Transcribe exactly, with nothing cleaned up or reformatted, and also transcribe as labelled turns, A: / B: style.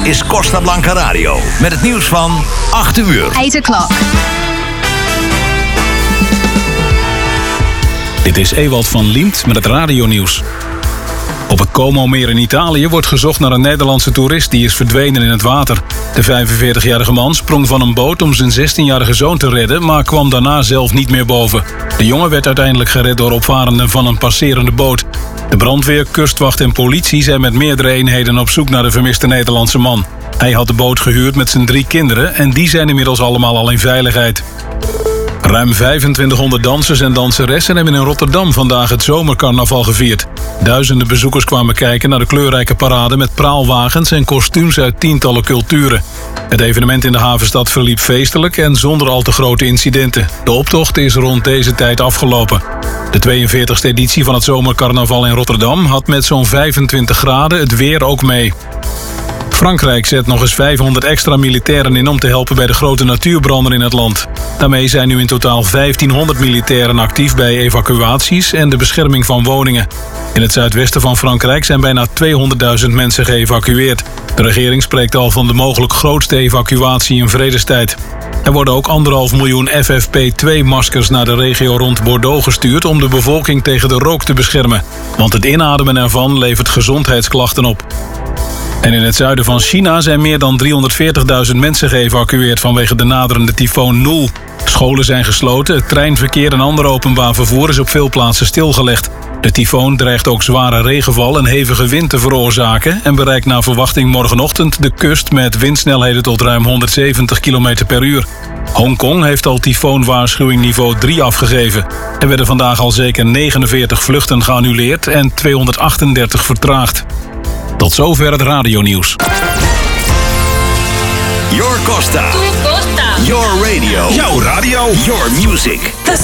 A: is Costa Blanca Radio. Met het nieuws van acht uur.
B: eight o'clock.
C: Dit is Ewald van Liemt met het radionieuws. Op het Como-meer in Italië wordt gezocht naar een Nederlandse toerist die is verdwenen in het water. De vijfenveertigjarige man sprong van een boot om zijn zestienjarige zoon te redden, maar kwam daarna zelf niet meer boven. De jongen werd uiteindelijk gered door opvarenden van een passerende boot. De brandweer, kustwacht en politie zijn met meerdere eenheden op zoek naar de vermiste Nederlandse man. Hij had de boot gehuurd met zijn drie kinderen en die zijn inmiddels allemaal al in veiligheid. Ruim vijfentwintighonderd dansers en danseressen hebben in Rotterdam vandaag het zomercarnaval gevierd. Duizenden bezoekers kwamen kijken naar de kleurrijke parade met praalwagens en kostuums uit tientallen culturen. Het evenement in de havenstad verliep feestelijk en zonder al te grote incidenten. De optocht is rond deze tijd afgelopen. De tweeënveertigste editie van het zomercarnaval in Rotterdam had met zo'n vijfentwintig graden het weer ook mee. Frankrijk zet nog eens vijfhonderd extra militairen in om te helpen bij de grote natuurbranden in het land. Daarmee zijn nu in totaal vijftienhonderd militairen actief bij evacuaties en de bescherming van woningen. In het zuidwesten van Frankrijk zijn bijna tweehonderdduizend mensen geëvacueerd. De regering spreekt al van de mogelijk grootste evacuatie in vredestijd. Er worden ook anderhalf miljoen F F P twee maskers naar de regio rond Bordeaux gestuurd om de bevolking tegen de rook te beschermen. Want het inademen ervan levert gezondheidsklachten op. En in het zuiden van China zijn meer dan driehonderdveertigduizend mensen geëvacueerd vanwege de naderende tyfoon Nul. Scholen zijn gesloten, het treinverkeer en ander openbaar vervoer is op veel plaatsen stilgelegd. De tyfoon dreigt ook zware regenval en hevige wind te veroorzaken en bereikt naar verwachting morgenochtend de kust met windsnelheden tot ruim honderdzeventig kilometer per uur. Hongkong heeft al tyfoonwaarschuwing niveau drie afgegeven. Er werden vandaag al zeker negenenveertig vluchten geannuleerd en tweehonderdachtendertig vertraagd. Tot zover het radionieuws.
A: Your Costa.
D: Tu Costa.
A: Your radio.
E: Jouw radio.
A: Your music.